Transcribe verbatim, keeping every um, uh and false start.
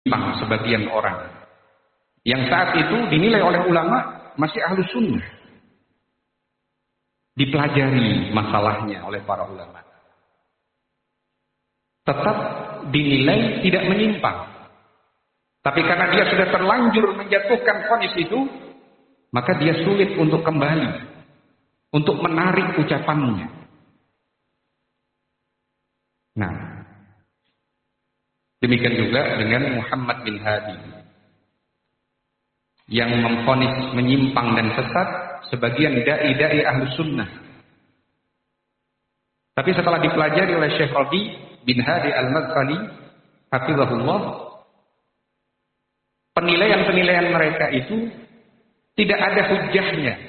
menyimpang sebagian orang yang saat itu dinilai oleh ulama masih ahlus sunnah. Dipelajari masalahnya oleh para ulama. Tetap dinilai tidak menyimpang. Tapi karena dia sudah terlanjur menjatuhkan vonis itu, maka dia sulit untuk kembali, untuk menarik ucapannya. Nah, demikian juga dengan Muhammad bin Hadi yang memvonis menyimpang dan sesat sebagian dai-dai ahlus sunnah. Tapi setelah dipelajari oleh Syekh Rabi bin Hadi al-Madkhali hafizahullah, penilaian-penilaian mereka itu tidak ada hujjahnya